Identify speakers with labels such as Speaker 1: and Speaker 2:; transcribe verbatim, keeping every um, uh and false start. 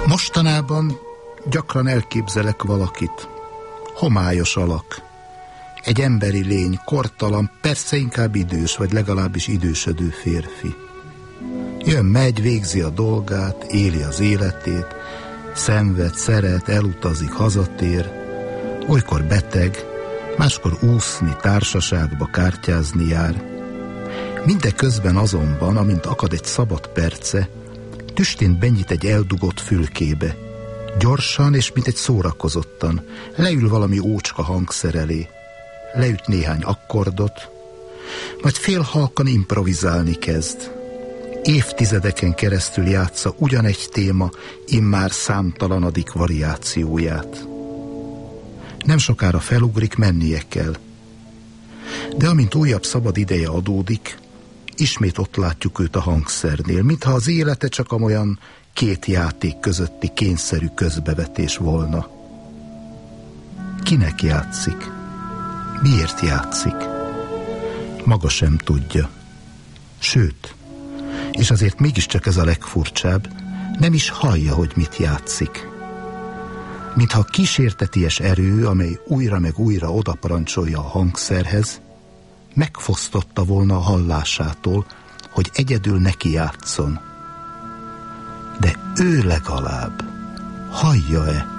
Speaker 1: Mostanában gyakran elképzelek valakit. Homályos alak. Egy emberi lény, kortalan, persze inkább idős, vagy legalábbis idősödő férfi. Jön, megy, végzi a dolgát, éli az életét, szenved, szeret, elutazik, hazatér, olykor beteg, máskor úszni, társaságba, kártyázni jár. Mindeközben azonban, amint akad egy szabad perce, tüstént benyit egy eldugott fülkébe. Gyorsan és mint egy szórakozottan leül valami ócska hangszer elé. Leüt néhány akkordot, majd félhalkan improvizálni kezd. Évtizedeken keresztül játsza ugyanegy téma immár számtalanadik variációját. Nem sokára felugrik, mennie kell. De amint újabb szabad ideje adódik, ismét ott látjuk őt a hangszernél, mintha az élete csak amolyan két játék közötti kényszerű közbevetés volna. Kinek játszik? Miért játszik? Maga sem tudja. Sőt, és azért mégiscsak ez a legfurcsább, nem is hallja, hogy mit játszik. Mintha kísérteties erő, amely újra meg újra odaparancsolja a hangszerhez, megfosztotta volna a hallásától, hogy egyedül neki játszon. De ő legalább hallja-e?